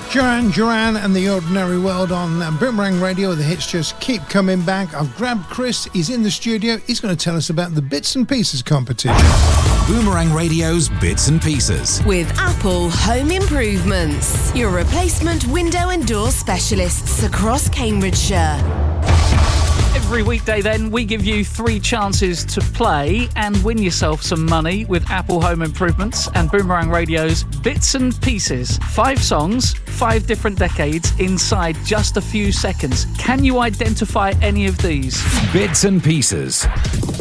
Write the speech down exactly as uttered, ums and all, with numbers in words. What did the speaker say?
Duran Duran and The Ordinary World on uh, Boomerang Radio. The hits just keep coming back. I've grabbed Chris. He's in the studio. He's going to tell us about the Bits and Pieces competition. Boomerang Radio's Bits and Pieces. With Apple Home Improvements, your replacement window and door specialists across Cambridgeshire. Every weekday then, we give you three chances to play and win yourself some money with Apple Home Improvements and Boomerang Radio's Bits and Pieces. Five songs, five different decades inside just a few seconds. Can you identify any of these? Bits and Pieces.